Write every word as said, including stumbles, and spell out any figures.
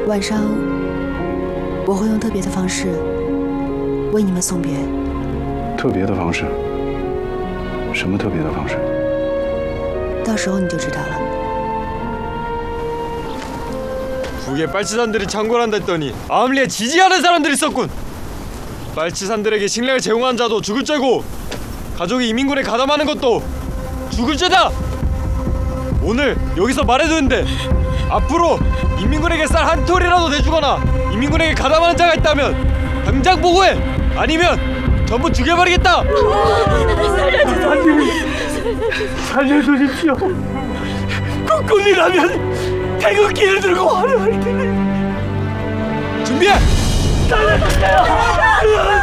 晚上我会用特别的方式为你们送别。 特别的方式？什么特别的方式？ 到时候你就知道了。 북의 빨치산들이 창궐 한다 했더니 아무리에 지지하는 사람들이 있었군. 빨치산들에게 식량을 제공한 자도 죽을 죄고 가족이 이민군에 가담하는 것도 죽을 죄다. 오늘 여기서 말해두는데 앞으로 이민군에게 쌀 한 톨이라도 내주거나 이민군에게 가담하는 자가 있다면 당장 보고해. 아니면 전부 죽여버리겠다. 살려주십시오. 국군이라면 태극기를 들고 화려할 테니. 준비해! 살려주세요!